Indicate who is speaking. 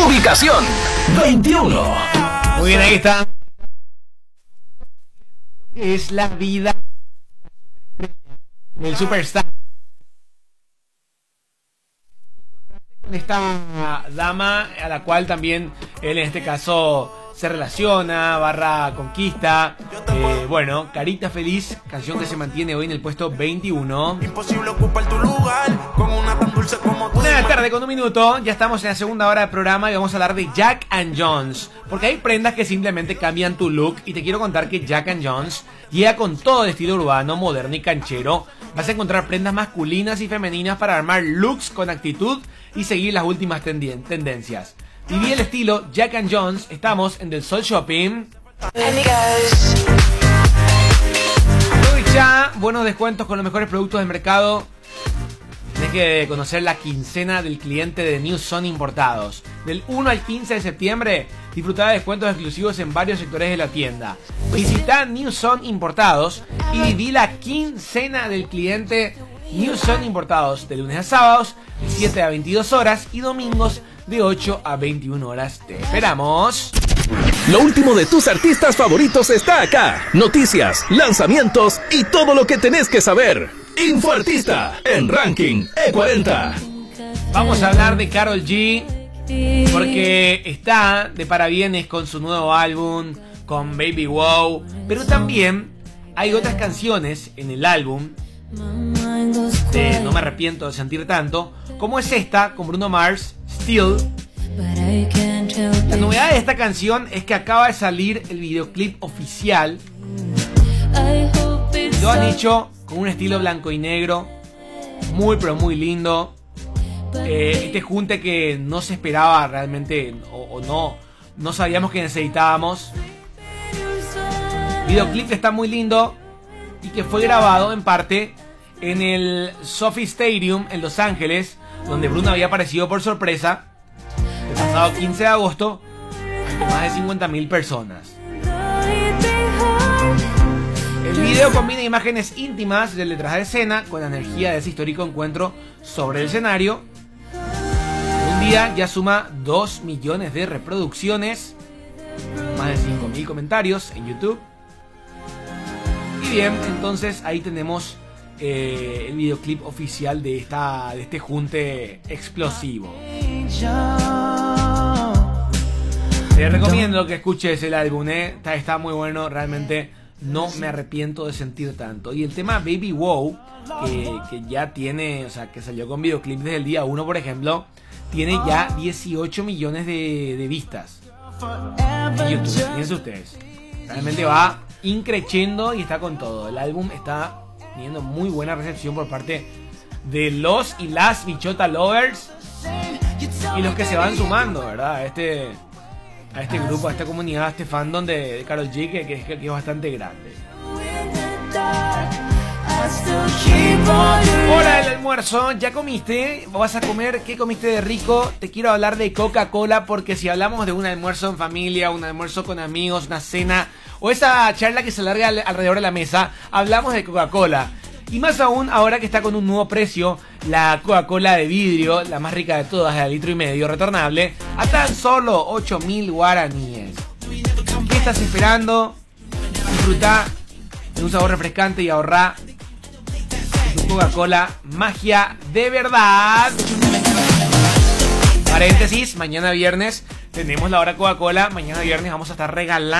Speaker 1: Ubicación 21.
Speaker 2: Muy bien, ahí está. Es la vida del superstar. Esta dama a la cual también él en este caso se relaciona, barra conquista. Bueno, Carita Feliz, canción que se mantiene hoy en el puesto 21.
Speaker 3: Imposible ocupar tu lugar con una tan dulce como tú.
Speaker 2: 1 de la tarde con 1 minuto, ya estamos en la segunda hora del programa y vamos a hablar de Jack & Jones. Porque hay prendas que simplemente cambian tu look y te quiero contar que Jack & Jones llega con todo el estilo urbano, moderno y canchero. Vas a encontrar prendas masculinas y femeninas para armar looks con actitud y seguir las últimas tendencias. Viví el estilo Jack & Jones, estamos en Del Sol Shopping. Aprovecha buenos descuentos con los mejores productos del mercado. Tienes que conocer la quincena del cliente de New Son Importados. Del 1 al 15 de septiembre, disfruta de descuentos exclusivos en varios sectores de la tienda. Visita New Son Importados y viví la quincena del cliente New Son Importados de lunes a sábados, de 7 a 22 horas y domingos de 8 a 21 horas. Te esperamos.
Speaker 1: Lo último de tus artistas favoritos está acá. Noticias, lanzamientos y todo lo que tenés que saber. Infoartista en Ranking E40.
Speaker 2: Vamos a hablar de Karol G porque está de parabienes con su nuevo álbum, con Baby Wow, pero también hay otras canciones en el álbum de No me arrepiento de sentir tanto, como es esta con Bruno Mars, Still. La novedad de esta canción es que acaba de salir el videoclip oficial. Lo han hecho con un estilo blanco y negro, muy pero muy lindo. Este junte que no se esperaba realmente, o no sabíamos que necesitábamos. El videoclip está muy lindo y que fue grabado en parte en el SoFi Stadium en Los Ángeles, donde Bruno había aparecido por sorpresa el pasado 15 de agosto ante más de 50.000 personas. El video combina imágenes íntimas del detrás de escena con la energía de ese histórico encuentro sobre el escenario. Un día ya suma 2 millones de reproducciones, más de 5.000 comentarios en YouTube. Y bien, entonces ahí tenemos el videoclip oficial de este junte explosivo. Te recomiendo que escuches el álbum, está muy bueno, realmente no me arrepiento de sentir tanto. Y el tema Baby Wow, que ya tiene, o sea, que salió con videoclip desde el día 1, por ejemplo, tiene ya 18 millones de vistas en YouTube. Fíjense ustedes, realmente va increciendo y está con todo. El álbum está teniendo muy buena recepción por parte de los y las bichota lovers y los que se van sumando, ¿verdad? A este grupo, a esta comunidad, a este fandom de Karol G que es bastante grande. Hora del almuerzo, ¿ya comiste? ¿Vas a comer? ¿Qué comiste de rico? Te quiero hablar de Coca-Cola, porque si hablamos de un almuerzo en familia, un almuerzo con amigos, una cena o esa charla que se alarga alrededor de la mesa, hablamos de Coca-Cola. Y más aún ahora que está con un nuevo precio, la Coca-Cola de vidrio, la más rica de todas, de 1,5 litros, retornable, a tan solo 8.000 guaraníes. ¿Qué estás esperando? Disfruta de un sabor refrescante y ahorra tu Coca-Cola magia de verdad. Paréntesis, mañana viernes tenemos la hora Coca-Cola. Mañana viernes vamos a estar regalando